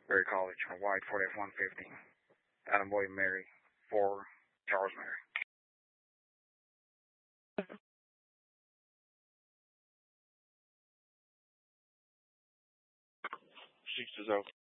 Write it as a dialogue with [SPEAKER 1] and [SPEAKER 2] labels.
[SPEAKER 1] Berry College, on White 4115. Adam Boy Mary, 4 Charles Mary. 6 to 0.